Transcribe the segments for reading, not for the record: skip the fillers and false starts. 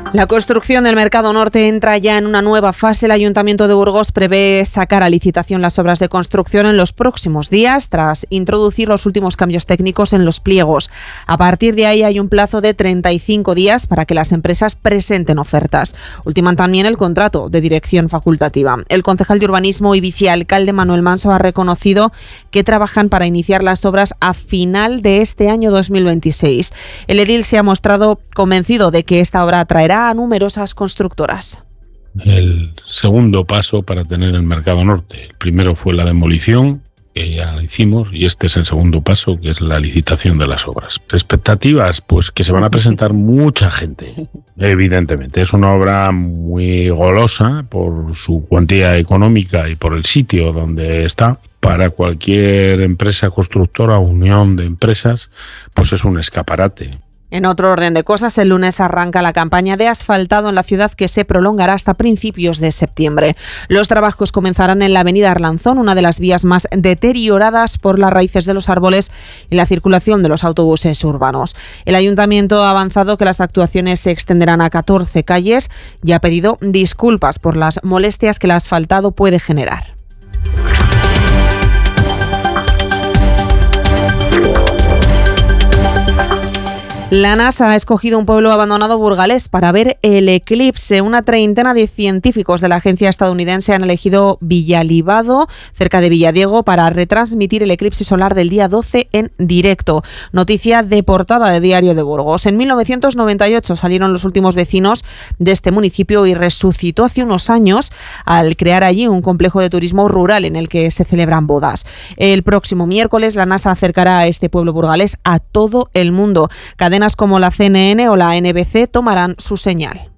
La construcción del Mercado Norte entra ya en una nueva fase. El Ayuntamiento de Burgos prevé sacar a licitación las obras de construcción en los próximos días, tras introducir los últimos cambios técnicos en los pliegos. A partir de ahí hay un plazo de 35 días para que las empresas presenten ofertas. Ultiman también el contrato de dirección facultativa. El concejal de Urbanismo y vicealcalde Manuel Manso ha reconocido que trabajan para iniciar las obras a final de este año 2026. El edil se ha mostrado convencido de que esta obra atraerá a numerosas constructoras. El segundo paso para tener el Mercado Norte. El primero fue la demolición, que ya la hicimos, y este es el segundo paso, que es la licitación de las obras. Expectativas, pues que se van a presentar mucha gente, evidentemente. Es una obra muy golosa por su cuantía económica y por el sitio donde está. Para cualquier empresa constructora o unión de empresas, pues es un escaparate. En otro orden de cosas, el lunes arranca la campaña de asfaltado en la ciudad, que se prolongará hasta principios de septiembre. Los trabajos comenzarán en la avenida Arlanzón, una de las vías más deterioradas por las raíces de los árboles y la circulación de los autobuses urbanos. El ayuntamiento ha avanzado que las actuaciones se extenderán a 14 calles y ha pedido disculpas por las molestias que el asfaltado puede generar. La NASA ha escogido un pueblo abandonado burgalés para ver el eclipse. Una treintena de científicos de la agencia estadounidense han elegido Villalibado, cerca de Villadiego, para retransmitir el eclipse solar del día 12 en directo. Noticia de portada de Diario de Burgos. En 1998 salieron los últimos vecinos de este municipio y resucitó hace unos años al crear allí un complejo de turismo rural en el que se celebran bodas. El próximo miércoles la NASA acercará a este pueblo burgalés a todo el mundo. Cadenas como la CNN o la NBC tomarán su señal.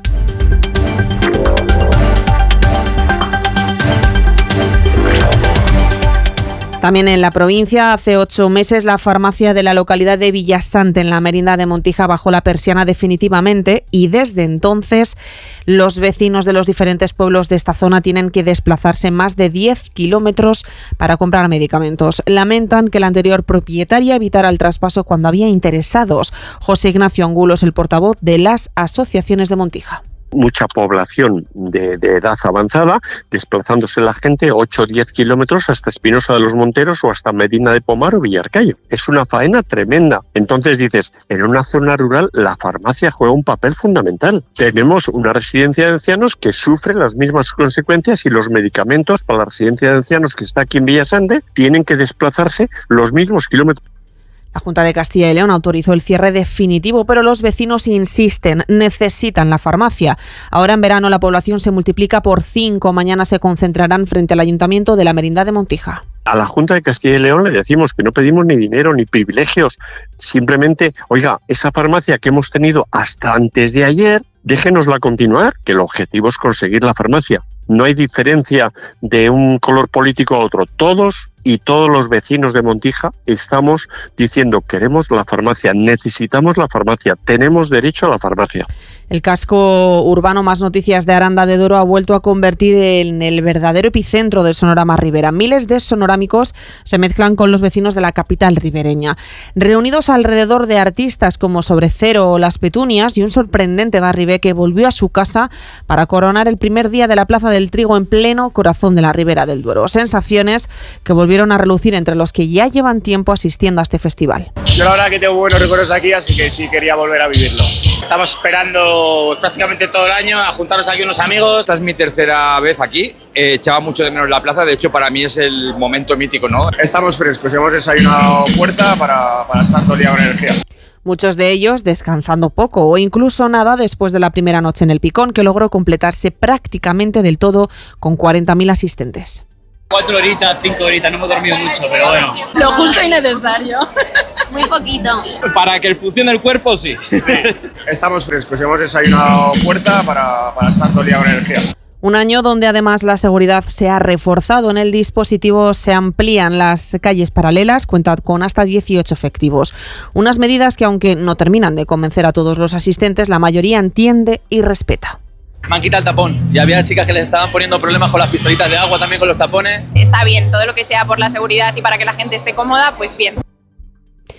También en la provincia, hace 8 meses, la farmacia de la localidad de Villasante, en la Merindad de Montija, bajó la persiana definitivamente, y desde entonces los vecinos de los diferentes pueblos de esta zona tienen que desplazarse más de 10 kilómetros para comprar medicamentos. Lamentan que la anterior propietaria evitara el traspaso cuando había interesados. José Ignacio Angulo es el portavoz de las asociaciones de Montija. Mucha población de edad avanzada, desplazándose la gente 8 o 10 kilómetros hasta Espinosa de los Monteros o hasta Medina de Pomar o Villarcayo. Es una faena tremenda. Entonces dices, en una zona rural la farmacia juega un papel fundamental. Tenemos una residencia de ancianos que sufre las mismas consecuencias, y los medicamentos para la residencia de ancianos que está aquí en Villasante tienen que desplazarse los mismos kilómetros. La Junta de Castilla y León autorizó el cierre definitivo, pero los vecinos insisten, necesitan la farmacia. Ahora en verano la población se multiplica por 5. Mañana se concentrarán frente al Ayuntamiento de la Merindad de Montija. A la Junta de Castilla y León le decimos que no pedimos ni dinero ni privilegios. Simplemente, oiga, esa farmacia que hemos tenido hasta antes de ayer, déjenosla continuar, que el objetivo es conseguir la farmacia. No hay diferencia de un color político a otro. Todos los vecinos de Montija estamos diciendo: queremos la farmacia, necesitamos la farmacia, tenemos derecho a la farmacia. El casco urbano Más Noticias de Aranda de Duero ha vuelto a convertir en el verdadero epicentro del sonorama ribera. Miles de sonorámicos se mezclan con los vecinos de la capital ribereña, reunidos alrededor de artistas como Sobrecero o Las Petunias y un sorprendente barribé que volvió a su casa para coronar el primer día de la Plaza del Trigo en pleno corazón de la Ribera del Duero. Sensaciones que volvieron a relucir entre los que ya llevan tiempo asistiendo a este festival. Yo la verdad que tengo buenos recuerdos aquí, así que sí quería volver a vivirlo. Estamos esperando prácticamente todo el año a juntarnos aquí unos amigos. Esta es mi tercera vez aquí. Echaba mucho de menos la plaza, de hecho para mí es el momento mítico, ¿no? Estamos frescos, hemos desayunado fuerza para estar todo el día con energía. Muchos de ellos descansando poco o incluso nada después de la primera noche en el Picón, que logró completarse prácticamente del todo con 40.000 asistentes. 4 horitas, 5 horitas, no hemos dormido mucho, pero bueno. Lo justo y necesario. Muy poquito. Para que funcione el cuerpo, sí. Estamos frescos, hemos desayunado fuerza para estar todo el día con energía. Un año donde además la seguridad se ha reforzado. En el dispositivo se amplían las calles paralelas, cuenta con hasta 18 efectivos. Unas medidas que, aunque no terminan de convencer a todos los asistentes, la mayoría entiende y respeta. Me han quitado el tapón y había chicas que les estaban poniendo problemas con las pistolitas de agua, también con los tapones. Está bien, todo lo que sea por la seguridad y para que la gente esté cómoda, pues bien.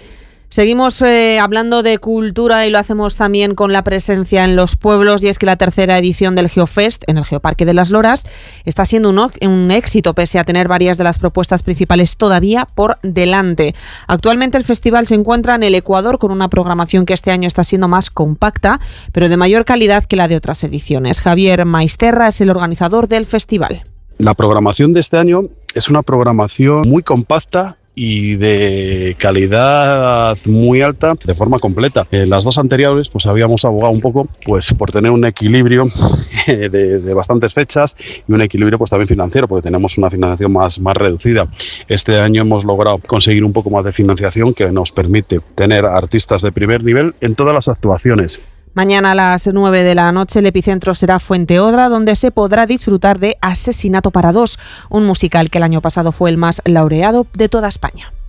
Seguimos hablando de cultura y lo hacemos también con la presencia en los pueblos, y es que la tercera edición del Geofest en el Geoparque de las Loras está siendo un éxito pese a tener varias de las propuestas principales todavía por delante. Actualmente el festival se encuentra en el Ecuador con una programación que este año está siendo más compacta, pero de mayor calidad que la de otras ediciones. Javier Maisterra es el organizador del festival. La programación de este año es una programación muy compacta y de calidad muy alta de forma completa. En las dos anteriores pues habíamos abogado un poco pues por tener un equilibrio de bastantes fechas y un equilibrio pues también financiero, porque tenemos una financiación más reducida. Este año hemos logrado conseguir un poco más de financiación que nos permite tener artistas de primer nivel en todas las actuaciones. Mañana a las 9 de la noche el epicentro será Fuenteodra, donde se podrá disfrutar de Asesinato para dos, un musical que el año pasado fue el más laureado de toda España.